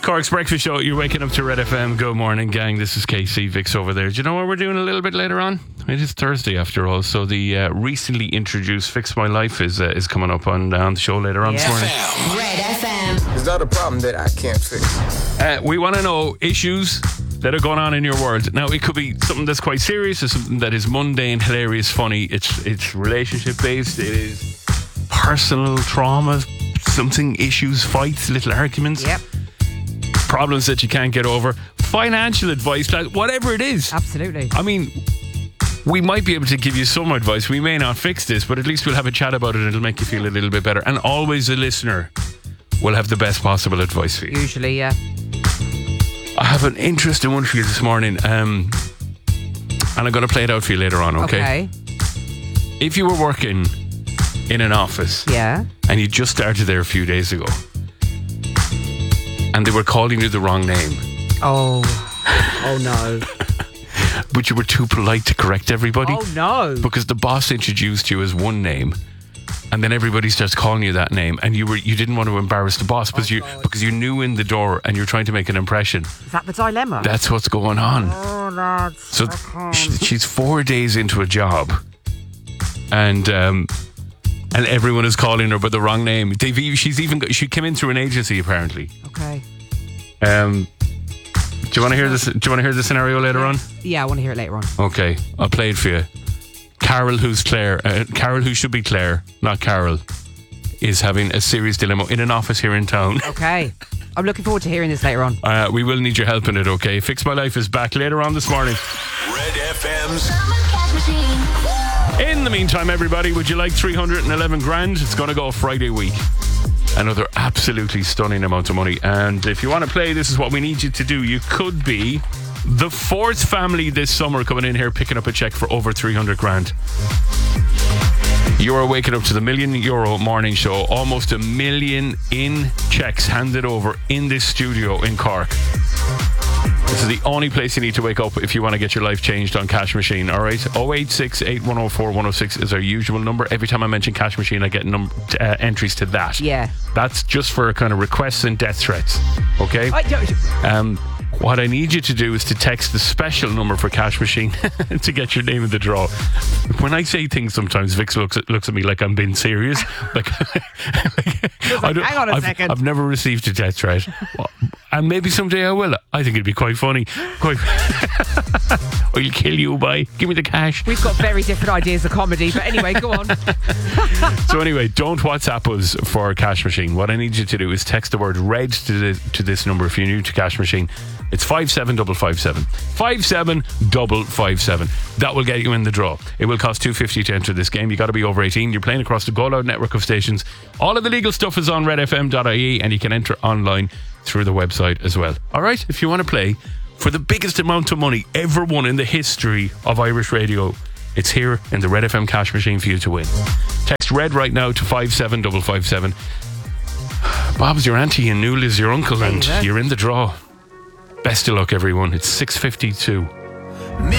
Cork's Breakfast Show. You're waking up to Red FM. Good morning, gang. This is Casey. Vic's over there. Do you know what we're doing a little bit later on? It is Thursday after all. So the recently introduced Fix My Life is coming up on the show later on this morning. Red FM. There's not a problem that I can't fix. We want to know issues that are going on in your world. Now, it could be something that's quite serious or something that is mundane, hilarious, funny. It's relationship based. It is personal trauma, something, issues, fights, little arguments. Yep. Problems that you can't get over. Financial advice, like whatever it is. Absolutely. I mean, we might be able to give you some advice. We may not fix this, but at least we'll have a chat about it and it'll make you feel a little bit better. And always a listener will have the best possible advice for you. Usually, yeah. I have an interesting one for you this morning, and I'm going to play it out for you later on, okay? If you were working in an office, Yeah. and you just started there a few days ago, and they were calling you the wrong name, Oh no. but you were too polite to correct everybody, Oh no. because the boss introduced you as one name, and then everybody starts calling you that name, and you didn't want to embarrass the boss because you knew in the door and you're trying to make an impression. Is that the dilemma? That's what's going on. Oh, lads. So she's 4 days into a job, and everyone is calling her by the wrong name. She came in through an agency apparently. Okay. Do you want to hear this? Do you want to hear the scenario later on? Yeah, I want to hear it later on. Okay, I'll play it for you. Carol, who's Claire, Carol, who should be Claire, not Carol, is having a serious dilemma in an office here in town. Okay. I'm looking forward to hearing this later on. We will need your help in it, okay? Fix My Life is back later on this morning. Red FM's In the meantime, everybody, would you like 311 grand? It's going to go Friday week. Another absolutely stunning amount of money. And if you want to play, this is what we need you to do. You could be the fourth family this summer coming in here picking up a cheque for over 300 grand. You are waking up to the €1 million morning show. Almost $1 million in cheques handed over in this studio in Cork. This is the only place you need to wake up if you want to get your life changed on Cash Machine, all right? 086 8104 106 is our usual number. Every time I mention Cash Machine, I get entries to that. Yeah. That's just for kind of requests and death threats, okay? What I need you to do is to text the special number for Cash Machine to get your name in the draw. When I say things, sometimes Vix looks at me like I'm being serious. Like, hang on a second. I've never received a death threat. And maybe someday I will. I think it'd be quite funny. Or you'll kill you by, give me the cash. We've got very different ideas of comedy, but anyway, go on. So anyway, don't WhatsApp us for Cash Machine. What I need you to do is text the word RED to this number if you're new to Cash Machine. It's 57557. 57557. That will get you in the draw. It will cost $2.50 to enter this game. You got to be over 18. You're playing across the Go Loud network of stations. All of the legal stuff is on redfm.ie, and you can enter online through the website as well. All right, if you want to play for the biggest amount of money ever won in the history of Irish radio, it's here in the Red FM Cash Machine for you to win. Text RED right now to 57557. Bob's your auntie and Newell is your uncle, and you're in the draw. Best of luck, everyone. It's 6:52.